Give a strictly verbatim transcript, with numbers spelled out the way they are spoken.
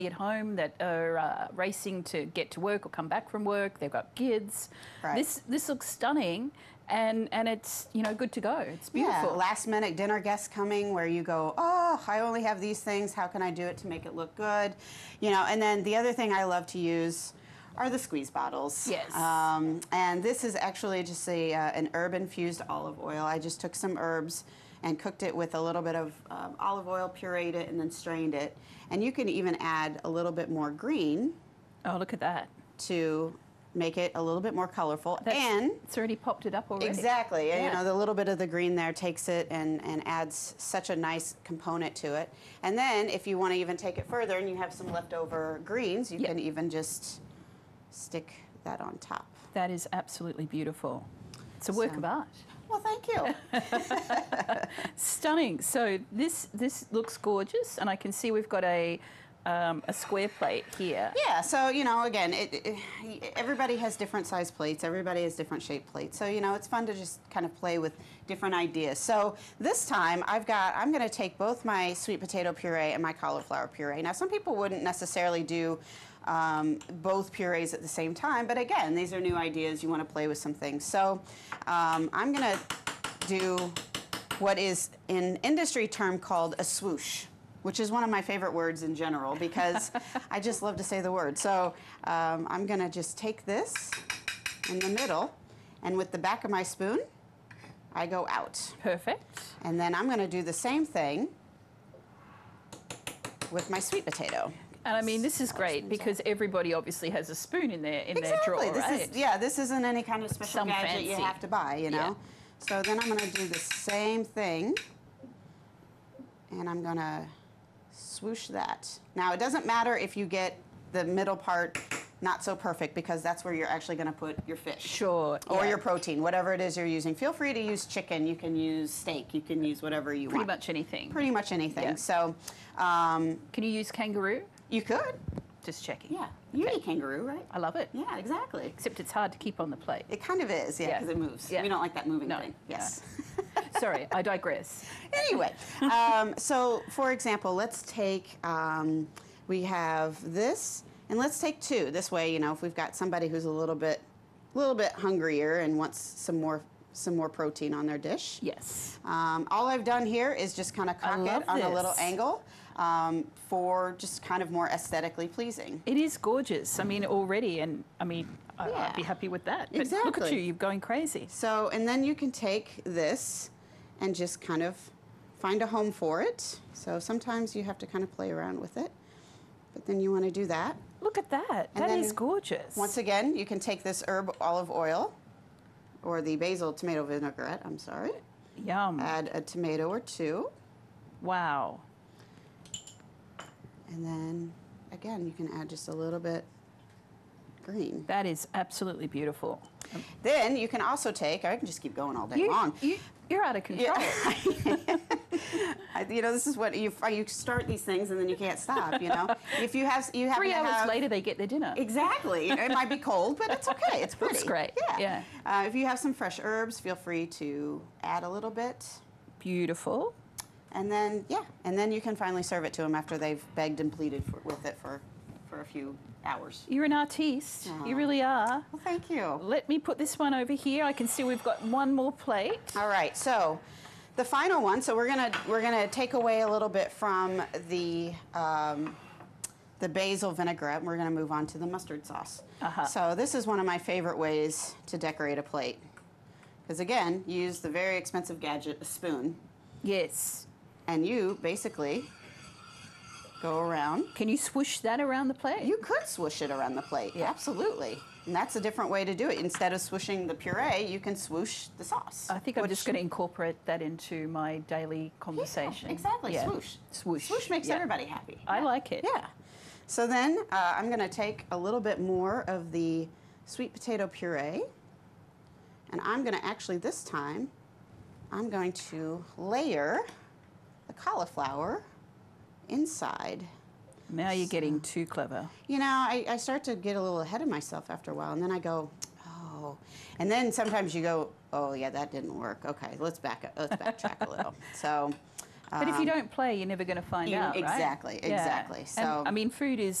at home that are uh, racing to get to work or come back from work. They've got kids. Right. This this looks stunning, and and it's, you know, good to go. It's beautiful. Yeah, last minute dinner guests coming where you go, oh, I only have these things. How can I do it to make it look good? You know, and then the other thing I love to use are the squeeze bottles. Yes. Um, and this is actually just a, uh, an herb infused olive oil. I just took some herbs and cooked it with a little bit of um, olive oil, pureed it, and then strained it. And you can even add a little bit more green. Oh, look at that. To make it a little bit more colorful. That's, and it's already popped it up already. Exactly. Yeah. And, you know, the little bit of the green there takes it and, and adds such a nice component to it. And then if you want to even take it further and you have some leftover greens, you yep. can even just stick that on top. That is absolutely beautiful. It's a work So, of art. Well, thank you. Stunning. So this this looks gorgeous, and I can see we've got a um, a square plate here. Yeah. So you know, again, it, it, everybody has different size plates. Everybody has different shaped plates. So you know, it's fun to just kind of play with different ideas. So this time, I've got I'm going to take both my sweet potato puree and my cauliflower puree. Now, some people wouldn't necessarily do Um, both purees at the same time, but again, these are new ideas. You want to play with some things. So um, I'm going to do what is in industry term called a swoosh, which is one of my favorite words in general because I just love to say the word. So um, I'm going to just take this in the middle, and with the back of my spoon, I go out. Perfect. And then I'm going to do the same thing with my sweet potato. And I mean, this is great because everybody obviously has a spoon in their in exactly. their drawer, this right? Is, yeah, this isn't any kind of special Some gadget fancy. you have to buy, you know. Yeah. So then I'm going to do the same thing, and I'm going to swoosh that. Now, it doesn't matter if you get the middle part not so perfect because that's where you're actually going to put your fish. Sure. Or yeah. your protein, whatever it is you're using. Feel free to use chicken. You can use steak. You can use whatever you Pretty want. much anything. Pretty much anything. Yeah. So um, can you use kangaroo? You could. Just checking. Yeah. You Okay. eat kangaroo, right? I love it. Yeah, exactly. Except it's hard to keep on the plate. It kind of is, yeah, Yeah. because it moves. Yeah. We don't like that moving No. thing. Yes. Sorry, I digress. Anyway, um, so for example, let's take, um, we have this, and let's take two. This way, you know, if we've got somebody who's a little bit, a little bit hungrier and wants some more, some more protein on their dish. Yes. Um, all I've done here is just kind of cock love it on this. a little angle um, for just kind of more aesthetically pleasing. It is gorgeous. I mean, already, and I mean, I- Yeah. I'd be happy with that. But look Exactly. at you, you're going crazy. So, and then you can take this and just kind of find a home for it. So sometimes you have to kind of play around with it, but then you want to do that. Look at that. And That then is gorgeous. Once again, you can take this herb olive oil or the basil tomato vinaigrette, I'm sorry. Yum. Add a tomato or two. Wow. And then, again, you can add just a little bit green. That is absolutely beautiful. Then you can also take, I can just keep going all day You, long. you, you're out of control. Yeah. I, you know, this is what you you start these things and then you can't stop. You know, if you have you have Three to hours have, later, they get their dinner. Exactly. It might be cold, but it's okay. It's pretty. Looks great. Yeah. Yeah. Uh, if you have some fresh herbs, feel free to add a little bit. Beautiful. And then, yeah, and then you can finally serve it to them after they've begged and pleaded for, with it for, for a few hours. You're an artiste. Aw. You really are. Well, thank you. Let me put this one over here. I can see we've got one more plate. All right, so the final one. So we're gonna we're gonna take away a little bit from the um, the basil vinaigrette. And we're gonna move on to the mustard sauce. Uh-huh. So this is one of my favorite ways to decorate a plate, because again, you use the very expensive gadget, a spoon, Yes. and you basically go around. Can you swoosh that around the plate? You could swoosh it around the plate, Yeah. absolutely. And that's a different way to do it. Instead of swooshing the puree, you can swoosh the sauce. I think I'm which- just going to incorporate that into my daily conversation. Yeah, exactly, Yeah. swoosh. Swoosh. Swoosh makes Yeah. everybody happy. I Yeah. like it. Yeah. So then uh, I'm going to take a little bit more of the sweet potato puree, and I'm going to actually this time, I'm going to layer the cauliflower inside. Now you're getting too clever. You know, I, I start to get a little ahead of myself after a while, and then I go, oh. And then sometimes you go, oh, yeah, that didn't work. Okay, let's back up, let's backtrack a little. So But if you don't play, you're never going to find You- out, right? exactly, Yeah. exactly. And, So- I mean, food is